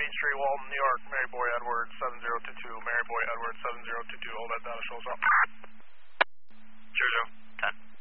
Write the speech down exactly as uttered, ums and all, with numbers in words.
Main Street, Walton, New York, Mary Boy Edwards, seven zero two two, Mary Boy Edwards, seven zero two two, hold that data, shows up. Jojo.